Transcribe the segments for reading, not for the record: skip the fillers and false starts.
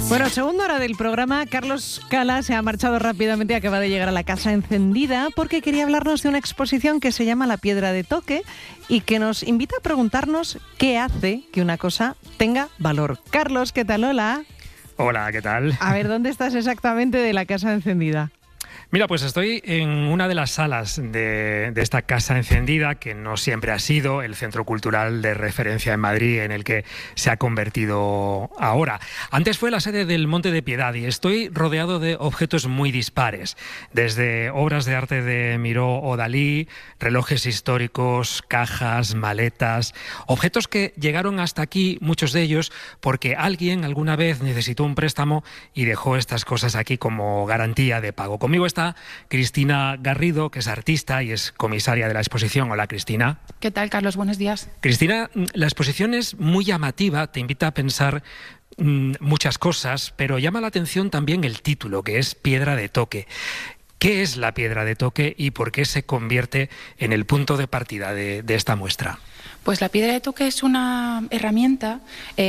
Bueno, segunda hora del programa. Carlos Cala se ha marchado rápidamente y acaba de llegar a la Casa Encendida porque quería hablarnos de una exposición que se llama La Piedra de Toque y que nos invita a preguntarnos qué hace que una cosa tenga valor. Carlos, ¿qué tal? Hola. Hola, ¿qué tal? A ver, ¿dónde estás exactamente de la Casa Encendida? Mira, pues estoy en una de las salas de esta Casa Encendida, que no siempre ha sido el centro cultural de referencia en Madrid en el que se ha convertido ahora. Antes fue la sede del Monte de Piedad y estoy rodeado de objetos muy dispares, desde obras de arte de Miró o Dalí, relojes históricos, cajas, maletas, objetos que llegaron hasta aquí, muchos de ellos, porque alguien alguna vez necesitó un préstamo y dejó estas cosas aquí como garantía de pago. Conmigo está Cristina Garrido, que es artista y es comisaria de la exposición. Hola, Cristina. ¿Qué tal, Carlos? Buenos días. Cristina, la exposición es muy llamativa, te invita a pensar muchas cosas, pero llama la atención también el título, que es Piedra de Toque. ¿Qué es la piedra de toque y por qué se convierte en el punto de partida de esta muestra? Pues la piedra de toque es una herramienta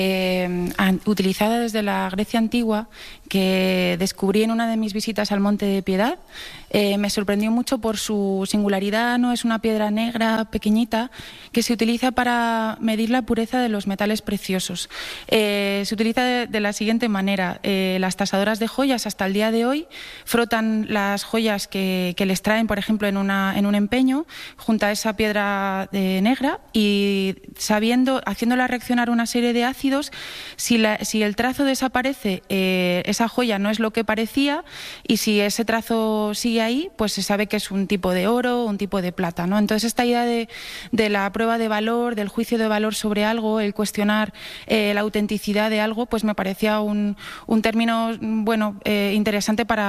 utilizada desde la Grecia antigua que descubrí en una de mis visitas al Monte de Piedad. Me sorprendió mucho por su singularidad, ¿no? Es una piedra negra, pequeñita, que se utiliza para medir la pureza de los metales preciosos. Se utiliza de la siguiente manera. Las tasadoras de joyas hasta el día de hoy frotan las joyas que les traen, por ejemplo, en un empeño, junto a esa piedra negra y haciéndola reaccionar una serie de ácidos, si el trazo desaparece, esa joya no es lo que parecía, y si ese trazo sigue ahí, pues se sabe que es un tipo de oro, un tipo de plata, ¿no? Entonces esta idea de la prueba de valor, del juicio de valor sobre algo, el cuestionar la autenticidad de algo, pues me parecía un término interesante para